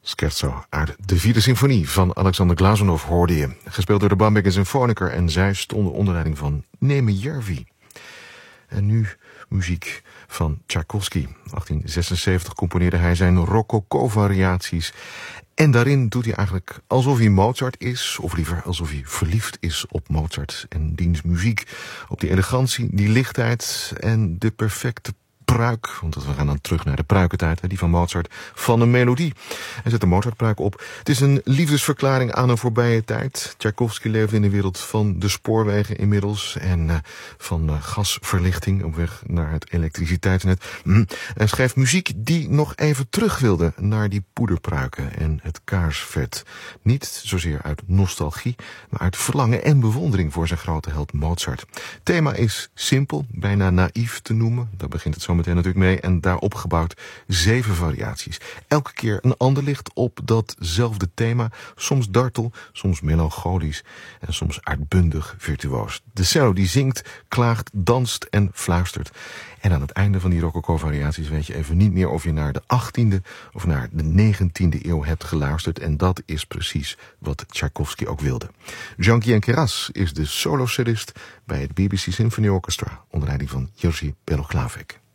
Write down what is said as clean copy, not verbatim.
Scherzo uit de vierde symfonie van Alexander Glazunov hoorde je. Gespeeld door de Bamberger Symfoniker en zij stonden onder leiding van Nemejervi. En nu muziek van Tchaikovsky. 1876 componeerde hij zijn rococo-variaties. En daarin doet hij eigenlijk alsof hij Mozart is, of liever alsof hij verliefd is op Mozart en diens muziek. Op die elegantie, die lichtheid en de perfecte pruik, want we gaan dan terug naar de pruikentijd, die van Mozart, van een melodie. Hij zet de Mozartpruik op. Het is een liefdesverklaring aan een voorbije tijd. Tchaikovsky leefde in de wereld van de spoorwegen inmiddels en van gasverlichting op weg naar het elektriciteitsnet. En schrijft muziek die nog even terug wilde naar die poederpruiken en het kaarsvet. Niet zozeer uit nostalgie, maar uit verlangen en bewondering voor zijn grote held Mozart. Het thema is simpel, bijna naïef te noemen. Daar begint het zo meteen natuurlijk mee. En daarop gebouwd 7 variaties. Elke keer een ander licht op datzelfde thema. Soms dartel, soms melancholisch en soms uitbundig virtuoos. De cello die zingt, klaagt, danst en fluistert. En aan het einde van die rococo-variaties weet je even niet meer of je naar de 18e of naar de 19e eeuw hebt geluisterd. En dat is precies wat Tchaikovsky ook wilde. Jean-Guyen Queyras is de solocellist bij het BBC Symphony Orchestra onder leiding van Jerzy Belohlávek.